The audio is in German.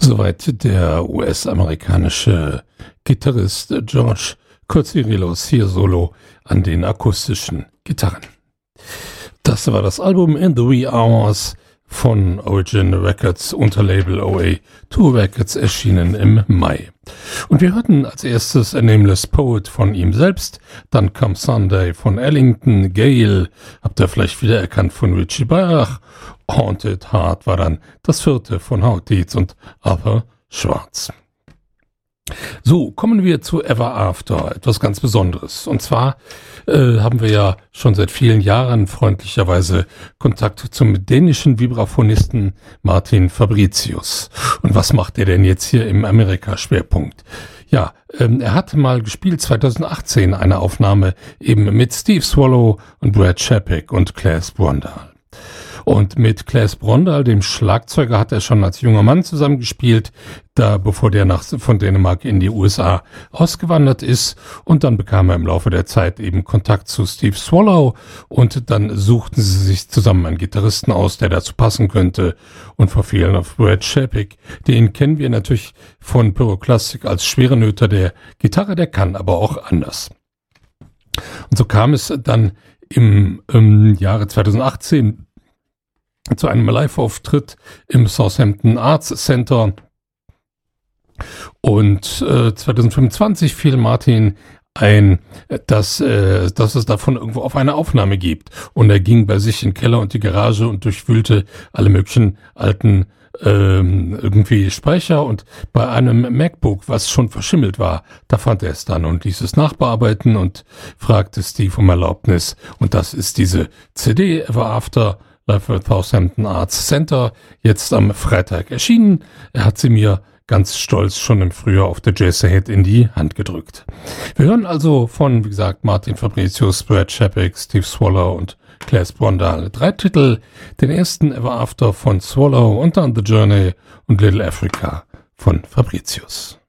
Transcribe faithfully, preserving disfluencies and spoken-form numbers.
Soweit der U S-amerikanische Gitarrist George Kotsirelos hier solo an den akustischen Gitarren. Das war das Album In the Wee Hours von Origin Records unter Label O A zwei Records, erschienen im Mai. Und wir hörten als erstes A Nameless Poet von ihm selbst, dann Come Sunday von Ellington, Gale, habt ihr vielleicht wiedererkannt, von Richie Beirach, Haunted Heart war dann das vierte von Howard Dietz und Arthur Schwartz. So, kommen wir zu Ever After, etwas ganz Besonderes. Und zwar äh, haben wir ja schon seit vielen Jahren freundlicherweise Kontakt zum dänischen Vibraphonisten Martin Fabricius. Und was macht er denn jetzt hier im Amerika-Schwerpunkt? Ja, ähm, er hat mal gespielt zweitausendachtzehn eine Aufnahme eben mit Steve Swallow und Brad Chapek und Claes Brondal. Und mit Claes Brondal, dem Schlagzeuger, hat er schon als junger Mann zusammengespielt, da bevor der nach, von Dänemark in die U S A ausgewandert ist. Und dann bekam er im Laufe der Zeit eben Kontakt zu Steve Swallow und dann suchten sie sich zusammen einen Gitarristen aus, der dazu passen könnte, und verfielen auf Brad Chapek. Den kennen wir natürlich von Pyroklastik als Schwerenöter der Gitarre, der kann aber auch anders. Und so kam es dann im, im Jahre zweitausendachtzehn zu einem Live-Auftritt im Southampton Arts Center. Und äh, zweitausendfünfundzwanzig fiel Martin ein, dass, äh, dass es davon irgendwo auf eine Aufnahme gibt. Und er ging bei sich in den Keller und die Garage und durchwühlte alle möglichen alten ähm, irgendwie Speicher. Und bei einem MacBook, was schon verschimmelt war, da fand er es dann und ließ es nachbearbeiten und fragte Steve um Erlaubnis. Und das ist diese C D, Ever After, Live at Southampton Arts Center, jetzt am Freitag erschienen. Er hat sie mir ganz stolz schon im Frühjahr auf der Jazz Ahead in die Hand gedrückt. Wir hören also von, wie gesagt, Martin Fabricius, Brad Chapek, Steve Swallow und Claes Brondal drei Titel. Den ersten Ever After von Swallow und dann The Journey und Little Africa von Fabricius.